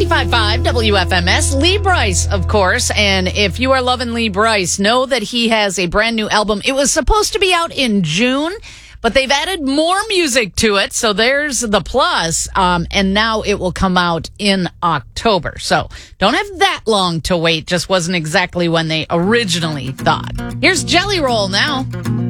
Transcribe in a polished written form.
95.5 WFMS. Lee Brice, of course. And if you are loving Lee Brice, know that he has a brand new album. It was supposed to be out in June, but they've added more music to it. So there's the plus. And now it will come out in October. So don't have that long to wait. Just wasn't exactly when they originally thought. Here's Jelly Roll now.